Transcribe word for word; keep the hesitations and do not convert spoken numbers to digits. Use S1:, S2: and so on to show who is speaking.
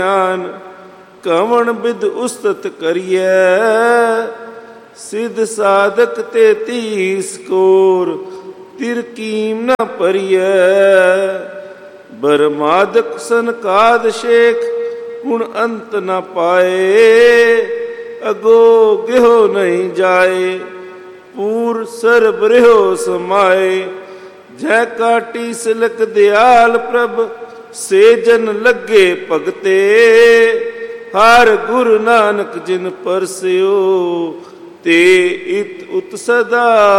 S1: ਕਵਣ ਬਿਦ ਉਸਤਤ ਕਰੀਐ, ਸਿਧ ਸਾਧਕ ਤੇ ਤੀਸ ਕੋਰ, ਤਿਰ ਕੀਮ ਨ ਭਰੀਐ। ਬਰਮਾਦਕ ਸਨਕਾਦ ਸ਼ੇਖ, ਹੁਣ ਅੰਤ ਨ ਪਾਏ, ਅਗੋ ਗਿਹੋ ਨਹੀਂ ਜਾਏ, ਪੂਰ ਸਰਬ ਰਿਹੋ ਸਮਾਏ। ਜੈ ਕਾਟੀ ਸਿਲਕ ਦਿਆਲ ਪ੍ਰਭ, ਸੇ ਜਨ ਲੱਗੇ ਭਗਤੇ, ਹਰ ਗੁਰੂ ਨਾਨਕ ਜਿਨ ਪਰਸਿਓ, ਤੇ ਇਤ ਉਤ ਸਦਾ